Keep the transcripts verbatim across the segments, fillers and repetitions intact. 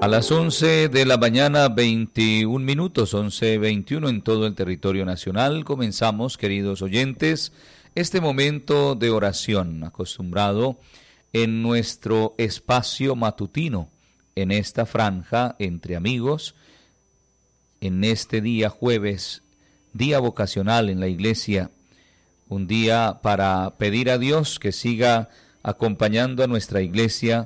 A las once de la mañana, veintiún minutos, once veintiuno en todo el territorio nacional. Comenzamos, queridos oyentes, este momento de oración acostumbrado en nuestro espacio matutino, en esta franja entre amigos, en este día jueves, día vocacional en la iglesia, un día para pedir a Dios que siga acompañando a nuestra iglesia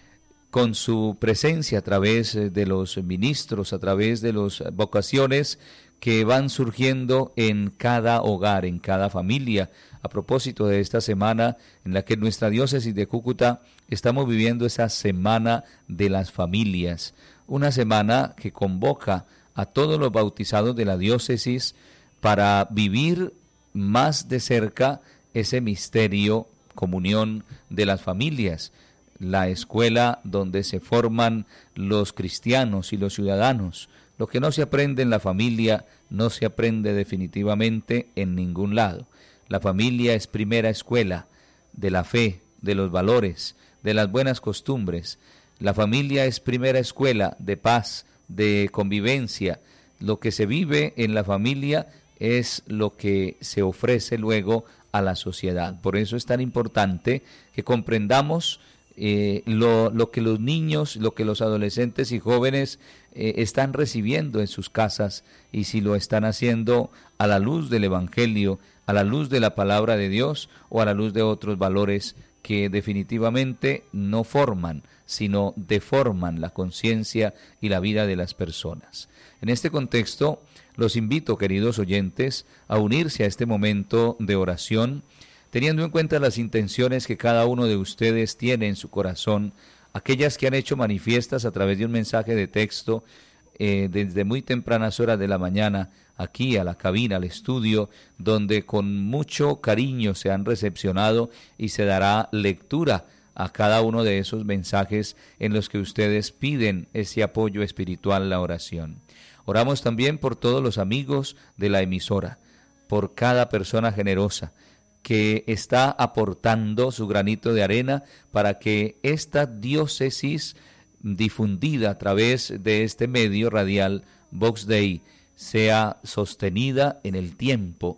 con su presencia a través de los ministros, a través de las vocaciones que van surgiendo en cada hogar, en cada familia. A propósito de esta semana en la que en nuestra diócesis de Cúcuta estamos viviendo esa semana de las familias, una semana que convoca a todos los bautizados de la diócesis para vivir más de cerca ese misterio, comunión de las familias, la escuela donde se forman los cristianos y los ciudadanos. Lo que no se aprende en la familia no se aprende definitivamente en ningún lado. La familia es primera escuela de la fe, de los valores, de las buenas costumbres. La familia es primera escuela de paz, de convivencia. Lo que se vive en la familia es lo que se ofrece luego a la sociedad. Por eso es tan importante que comprendamos Eh, lo, lo que los niños, lo que los adolescentes y jóvenes eh, están recibiendo en sus casas, y si lo están haciendo a la luz del Evangelio, a la luz de la palabra de Dios o a la luz de otros valores que definitivamente no forman, sino deforman la conciencia y la vida de las personas. En este contexto, los invito, queridos oyentes, a unirse a este momento de oración, teniendo en cuenta las intenciones que cada uno de ustedes tiene en su corazón, aquellas que han hecho manifiestas a través de un mensaje de texto eh, desde muy tempranas horas de la mañana, aquí a la cabina, al estudio, donde con mucho cariño se han recepcionado y se dará lectura a cada uno de esos mensajes en los que ustedes piden ese apoyo espiritual, la oración. Oramos también por todos los amigos de la emisora, por cada persona generosa que está aportando su granito de arena para que esta diócesis difundida a través de este medio radial Vox Dei sea sostenida en el tiempo.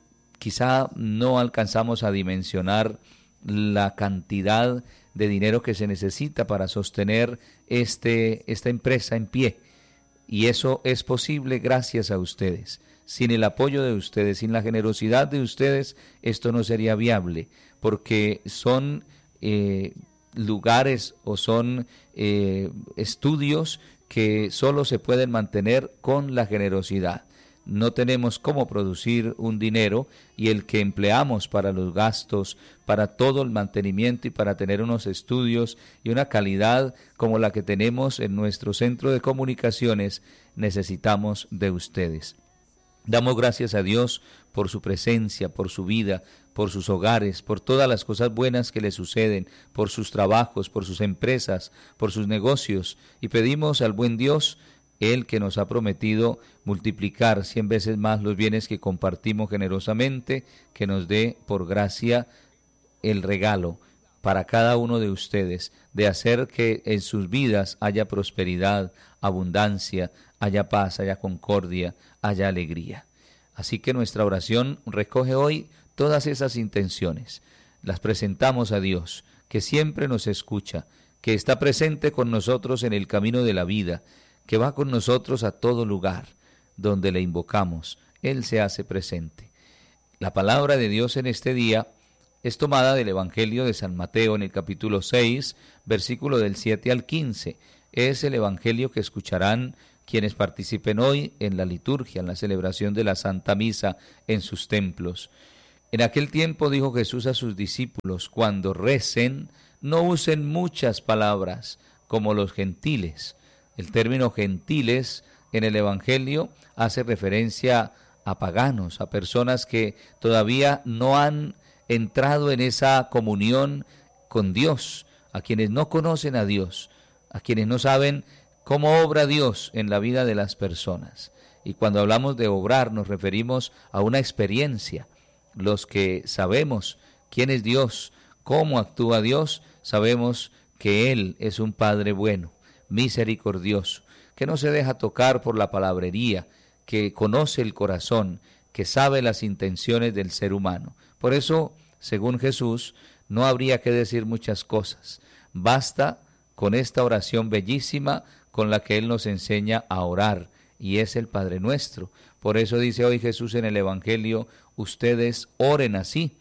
Quizá no alcanzamos a dimensionar la cantidad de dinero que se necesita para sostener este, esta empresa en pie, y eso es posible gracias a ustedes. Sin el apoyo de ustedes, sin la generosidad de ustedes, esto no sería viable, porque son eh, lugares o son eh, estudios que solo se pueden mantener con la generosidad. No tenemos cómo producir un dinero, y el que empleamos para los gastos, para todo el mantenimiento y para tener unos estudios y una calidad como la que tenemos en nuestro centro de comunicaciones, necesitamos de ustedes. Damos gracias a Dios por su presencia, por su vida, por sus hogares, por todas las cosas buenas que le suceden, por sus trabajos, por sus empresas, por sus negocios, y pedimos al buen Dios, Él que nos ha prometido multiplicar cien veces más los bienes que compartimos generosamente, que nos dé por gracia el regalo para cada uno de ustedes, de hacer que en sus vidas haya prosperidad, abundancia, haya paz, haya concordia, haya alegría. Así que nuestra oración recoge hoy todas esas intenciones. Las presentamos a Dios, que siempre nos escucha, que está presente con nosotros en el camino de la vida, que va con nosotros a todo lugar donde le invocamos. Él se hace presente. La palabra de Dios en este día es tomada del Evangelio de San Mateo en el capítulo seis, versículo del siete al quince. Es el Evangelio que escucharán quienes participen hoy en la liturgia, en la celebración de la Santa Misa en sus templos. En aquel tiempo dijo Jesús a sus discípulos: cuando recen, no usen muchas palabras como los gentiles. El término gentiles en el Evangelio hace referencia a paganos, a personas que todavía no han entrado en esa comunión con Dios, a quienes no conocen a Dios, a quienes no saben cómo obra Dios en la vida de las personas. Y cuando hablamos de obrar nos referimos a una experiencia. Los que sabemos quién es Dios, cómo actúa Dios, sabemos que Él es un Padre bueno. misericordioso, que no se deja tocar por la palabrería, que conoce el corazón, que sabe las intenciones del ser humano. Por eso, según Jesús, no habría que decir muchas cosas. Basta con esta oración bellísima con la que Él nos enseña a orar, y es el Padre Nuestro. Por eso dice hoy Jesús en el Evangelio, ustedes oren así,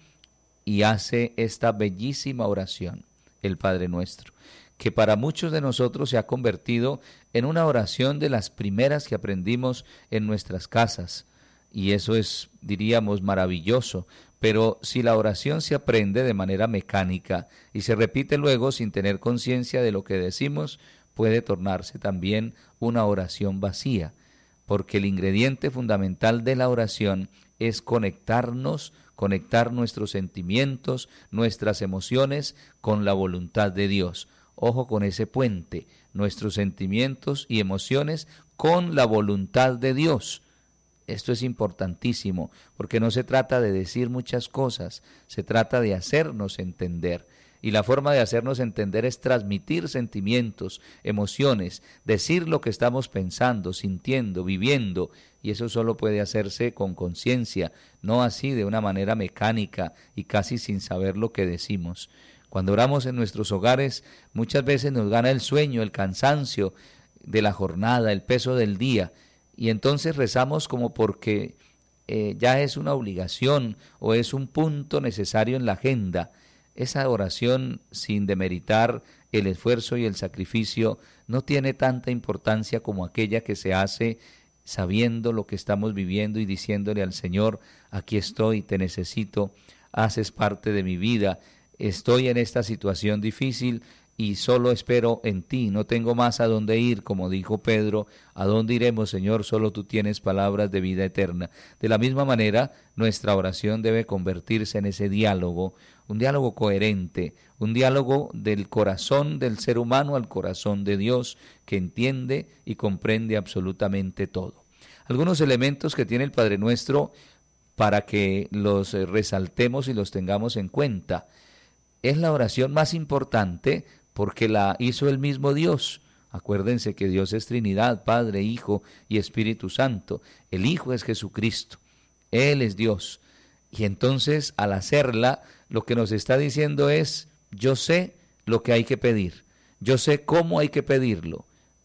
y hace esta bellísima oración, el Padre Nuestro, que para muchos de nosotros se ha convertido en una oración de las primeras que aprendimos en nuestras casas, y eso es, diríamos, maravilloso. Pero si la oración se aprende de manera mecánica y se repite luego sin tener conciencia de lo que decimos, puede tornarse también una oración vacía, porque el ingrediente fundamental de la oración es conectarnos, conectar nuestros sentimientos, nuestras emociones con la voluntad de Dios. Ojo con ese puente, nuestros sentimientos y emociones con la voluntad de Dios. Esto es importantísimo, porque no se trata de decir muchas cosas, se trata de hacernos entender. Y la forma de hacernos entender es transmitir sentimientos, emociones, decir lo que estamos pensando, sintiendo, viviendo, y eso solo puede hacerse con conciencia, no así de una manera mecánica y casi sin saber lo que decimos. Cuando oramos en nuestros hogares, muchas veces nos gana el sueño, el cansancio de la jornada, el peso del día, y entonces rezamos como porque eh, ya es una obligación o es un punto necesario en la agenda. Esa oración, sin demeritar el esfuerzo y el sacrificio, no tiene tanta importancia como aquella que se hace sabiendo lo que estamos viviendo y diciéndole al Señor, aquí estoy, te necesito, haces parte de mi vida, estoy en esta situación difícil y solo espero en ti, no tengo más a dónde ir, como dijo Pedro, ¿a dónde iremos, Señor? Solo tú tienes palabras de vida eterna. De la misma manera, nuestra oración debe convertirse en ese diálogo, un diálogo coherente, un diálogo del corazón del ser humano al corazón de Dios, que entiende y comprende absolutamente todo. Algunos elementos que tiene el Padre Nuestro para que los resaltemos y los tengamos en cuenta. Es la oración más importante porque la hizo el mismo Dios. Acuérdense que Dios es Trinidad, Padre, Hijo y Espíritu Santo. El Hijo es Jesucristo, Él es Dios. Y entonces, al hacerla, lo que nos está diciendo es, yo sé lo que hay que pedir, yo sé cómo hay que pedirlo.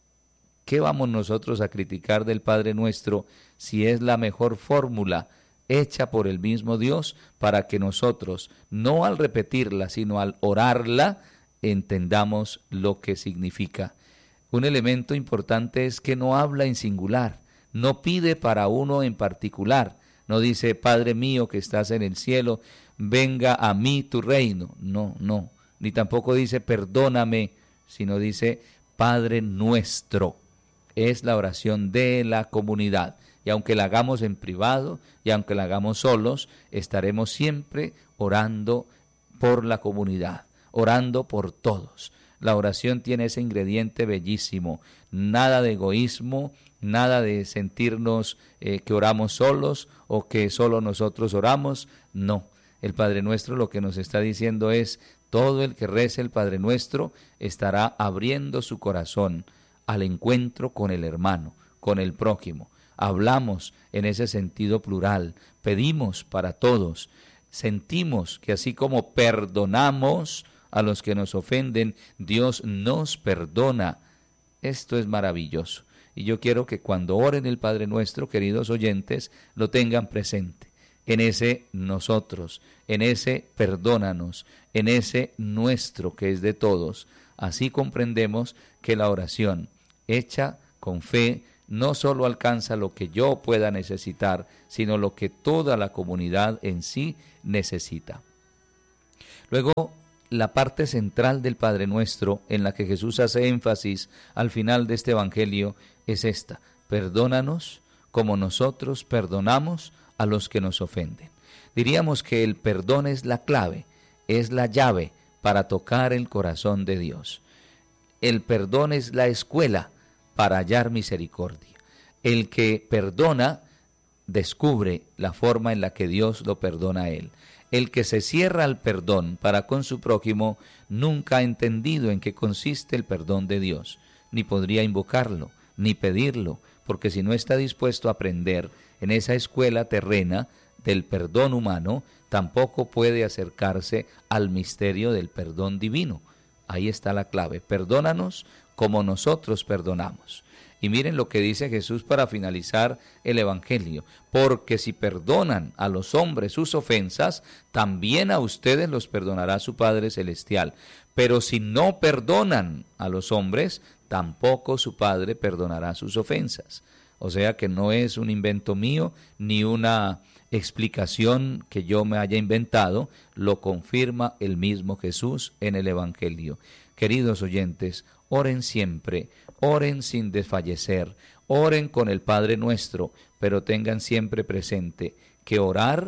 ¿Qué vamos nosotros a criticar del Padre Nuestro si es la mejor fórmula hecha por el mismo Dios para que nosotros, no al repetirla, sino al orarla, entendamos lo que significa? Un elemento importante es que no habla en singular, no pide para uno en particular, no dice, Padre mío que estás en el cielo, venga a mí tu reino, no, no, ni tampoco dice perdóname, sino dice Padre nuestro. Es la oración de la comunidad, y aunque la hagamos en privado, y aunque la hagamos solos, estaremos siempre orando por la comunidad, orando por todos. La oración tiene ese ingrediente bellísimo, nada de egoísmo, nada de sentirnos eh, que oramos solos o que solo nosotros oramos, no. El Padre Nuestro lo que nos está diciendo es, todo el que rece el Padre Nuestro estará abriendo su corazón al encuentro con el hermano, con el prójimo. Hablamos en ese sentido plural, pedimos para todos, sentimos que así como perdonamos a los que nos ofenden, Dios nos perdona. Esto es maravilloso. Y yo quiero que cuando oren el Padre Nuestro, queridos oyentes, lo tengan presente. En ese nosotros, en ese perdónanos, en ese nuestro que es de todos. Así comprendemos que la oración hecha con fe no solo alcanza lo que yo pueda necesitar, sino lo que toda la comunidad en sí necesita. Luego, la parte central del Padre Nuestro, en la que Jesús hace énfasis al final de este Evangelio, es esta: perdónanos como nosotros perdonamos a los que nos ofenden. Diríamos que el perdón es la clave, es la llave para tocar el corazón de Dios. El perdón es la escuela para hallar misericordia. El que perdona descubre la forma en la que Dios lo perdona a él. El que se cierra al perdón para con su prójimo nunca ha entendido en qué consiste el perdón de Dios. ni podría invocarlo, ni pedirlo, porque si no está dispuesto a aprender en esa escuela terrena del perdón humano, tampoco puede acercarse al misterio del perdón divino. Ahí está la clave: perdónanos como nosotros perdonamos. Y miren lo que dice Jesús para finalizar el Evangelio: porque si perdonan a los hombres sus ofensas, también a ustedes los perdonará su Padre Celestial. Pero si no perdonan a los hombres, tampoco su Padre perdonará sus ofensas. O sea que no es un invento mío, ni una explicación que yo me haya inventado, lo confirma el mismo Jesús en el Evangelio. Queridos oyentes, oren siempre, oren sin desfallecer, oren con el Padre Nuestro, pero tengan siempre presente que orar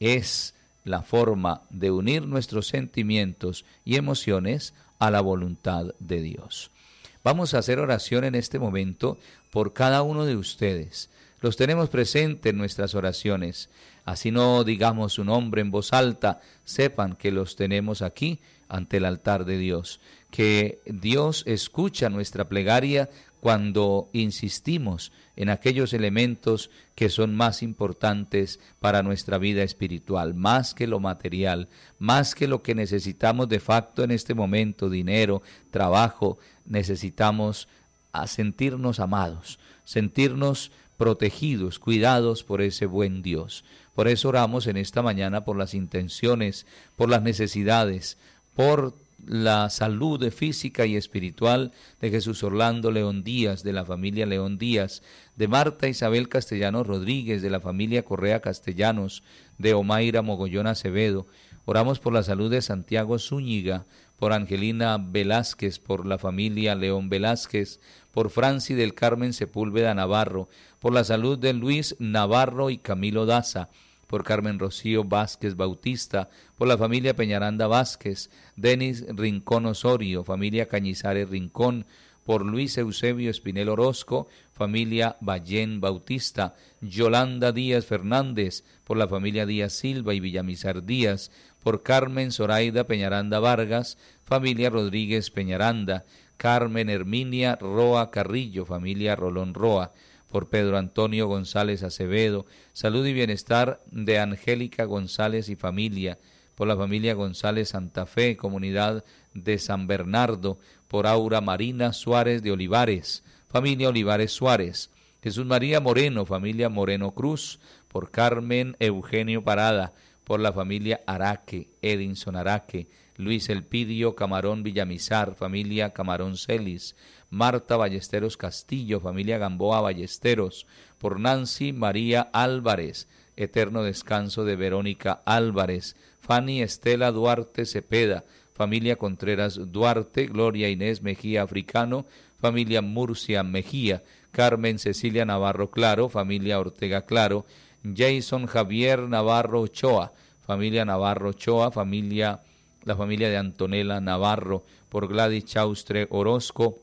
es la forma de unir nuestros sentimientos y emociones a la voluntad de Dios. Vamos a hacer oración en este momento por cada uno de ustedes. Los tenemos presentes en nuestras oraciones. Así no digamos su nombre en voz alta, sepan que los tenemos aquí ante el altar de Dios, que Dios escucha nuestra plegaria cuando insistimos en aquellos elementos que son más importantes para nuestra vida espiritual, más que lo material, más que lo que necesitamos de facto en este momento: dinero, trabajo. Necesitamos a sentirnos amados, sentirnos protegidos, cuidados por ese buen Dios. Por eso oramos en esta mañana por las intenciones, por las necesidades, por la salud física y espiritual de Jesús Orlando León Díaz, de la familia León Díaz, de Marta Isabel Castellanos Rodríguez, de la familia Correa Castellanos, de Omaira Mogollón Acevedo. Oramos por la salud de Santiago Zúñiga, por Angelina Velázquez, por la familia León Velázquez, por Franci del Carmen Sepúlveda Navarro, por la salud de Luis Navarro y Camilo Daza, por Carmen Rocío Vázquez Bautista, por la familia Peñaranda Vázquez, Denis Rincón Osorio, familia Cañizares Rincón, por Luis Eusebio Espinel Orozco, familia Ballén Bautista, Yolanda Díaz Fernández, por la familia Díaz Silva y Villamizar Díaz, por Carmen Zoraida Peñaranda Vargas, familia Rodríguez Peñaranda, Carmen Herminia Roa Carrillo, familia Rolón Roa, por Pedro Antonio González Acevedo, salud y bienestar de Angélica González y familia, por la familia González Santa Fe, comunidad de San Bernardo, por Aura Marina Suárez de Olivares, familia Olivares Suárez, Jesús María Moreno, familia Moreno Cruz, por Carmen Eugenio Parada, por la familia Araque, Edinson Araque, Luis Elpidio Camarón Villamizar, familia Camarón Celis, Marta Ballesteros Castillo, familia Gamboa Ballesteros, por Nancy María Álvarez, eterno descanso de Verónica Álvarez, Fanny Estela Duarte Cepeda, familia Contreras Duarte, Gloria Inés Mejía Africano, familia Murcia Mejía, Carmen Cecilia Navarro Claro, familia Ortega Claro, Jason Javier Navarro Ochoa, familia Navarro Ochoa, familia, la familia de Antonella Navarro, por Gladys Chaustre Orozco,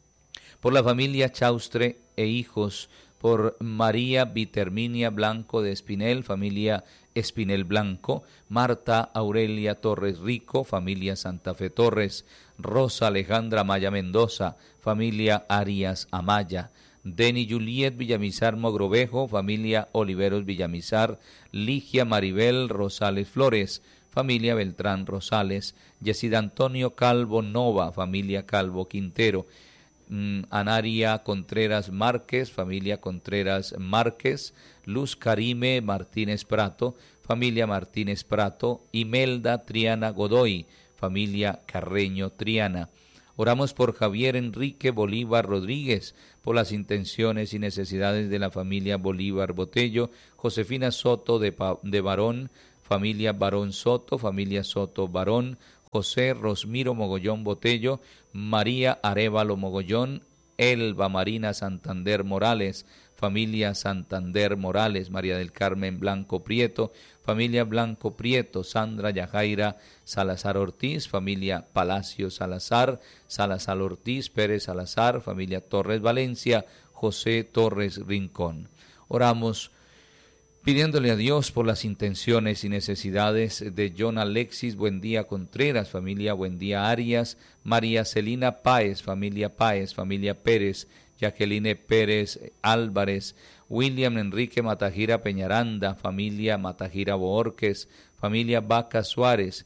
por la familia Chaustre e hijos, por María Viterminia Blanco de Espinel, familia Espinel Blanco, Marta Aurelia Torres Rico, familia Santa Fe Torres, Rosa Alejandra Amaya Mendoza, familia Arias Amaya, Deni Juliet Villamizar Mogrovejo, familia Oliveros Villamizar, Ligia Maribel Rosales Flores, familia Beltrán Rosales, Yesida Antonio Calvo Nova, familia Calvo Quintero, mm, Anaria Contreras Márquez, familia Contreras Márquez, Luz Karime Martínez Prato, familia Martínez Prato, Imelda Triana Godoy, familia Carreño Triana. Oramos por Javier Enrique Bolívar Rodríguez, por las intenciones y necesidades de la familia Bolívar Botello, Josefina Soto de, de Barón, familia Barón Soto, familia Soto Barón, José Rosmiro Mogollón Botello, María Arévalo Mogollón, Elba Marina Santander Morales, familia Santander Morales, María del Carmen Blanco Prieto, familia Blanco Prieto, Sandra Yajaira Salazar Ortiz, familia Palacio Salazar, Salazar Ortiz, Pérez Salazar, familia Torres Valencia, José Torres Rincón. Oramos pidiéndole a Dios por las intenciones y necesidades de John Alexis Buendía Contreras, familia Buendía Arias, María Celina Páez, familia Páez, familia Pérez, Jacqueline Pérez Álvarez, William Enrique Matajira Peñaranda, familia Matajira Boorques, familia Vaca Suárez,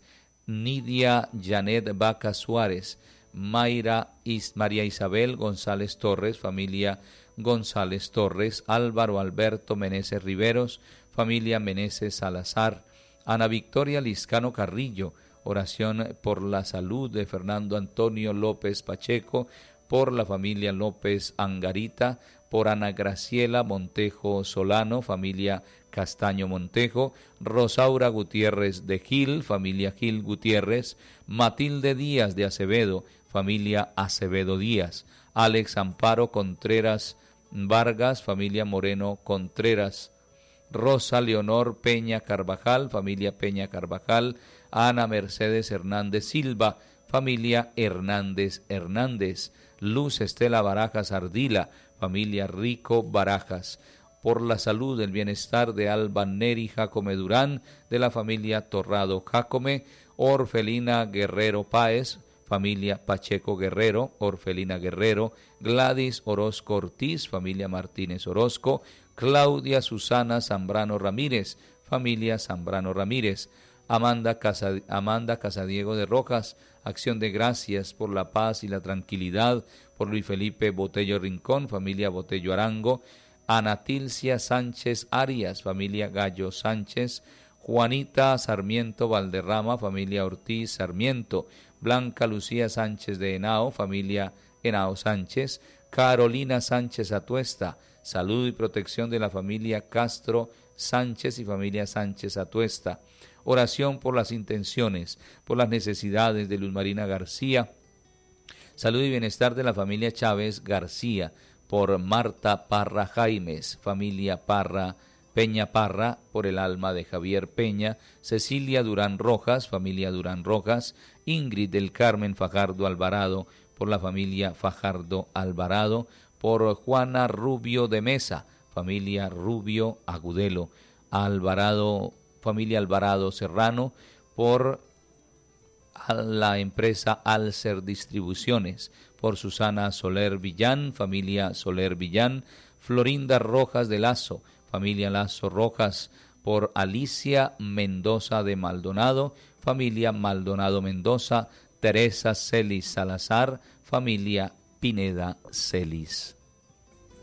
Nidia Janet Vaca Suárez, Mayra Is, María Isabel González Torres, familia González Torres, Álvaro Alberto Meneses Riveros, familia Meneses Salazar, Ana Victoria Liscano Carrillo, oración por la salud de Fernando Antonio López Pacheco, por la familia López Angarita, por Ana Graciela Montejo Solano, familia Castaño Montejo, Rosaura Gutiérrez de Gil, familia Gil Gutiérrez, Matilde Díaz de Acevedo, familia Acevedo Díaz, Alex Amparo Contreras Vargas, familia Moreno Contreras, Rosa Leonor Peña Carvajal, familia Peña Carvajal, Ana Mercedes Hernández Silva, familia Hernández Hernández, Luz Estela Barajas Ardila, familia Rico Barajas, por la salud, el bienestar de Alba Neri Jacome Durán, de la familia Torrado Jacome, Orfelina Guerrero Páez, familia Pacheco Guerrero, Orfelina Guerrero, Gladys Orozco Ortiz, familia Martínez Orozco, Claudia Susana Zambrano Ramírez, familia Zambrano Ramírez, Amanda, Casa, Amanda Casadiego de Rojas, acción de gracias por la paz y la tranquilidad, por Luis Felipe Botello Rincón, familia Botello Arango, Ana Tilcia Sánchez Arias, familia Gallo Sánchez, Juanita Sarmiento Valderrama, familia Ortiz Sarmiento, Blanca Lucía Sánchez de Henao, familia Henao Sánchez, Carolina Sánchez Atuesta, salud y protección de la familia Castro Sánchez y familia Sánchez Atuesta, oración por las intenciones, por las necesidades de Luz Marina García, salud y bienestar de la familia Chávez García, por Marta Parra Jaimes, familia Parra Peña Parra, por el alma de Javier Peña, Cecilia Durán Rojas, familia Durán Rojas, Ingrid del Carmen Fajardo Alvarado, por la familia Fajardo Alvarado, por Juana Rubio de Mesa, familia Rubio Agudelo, Alvarado, familia Alvarado Serrano, por la empresa Alcer Distribuciones, por Susana Soler Villán, familia Soler Villán, Florinda Rojas de Lazo, familia Lazo Rojas, por Alicia Mendoza de Maldonado, familia Maldonado Mendoza, Teresa Celis Salazar, familia Pineda Celis.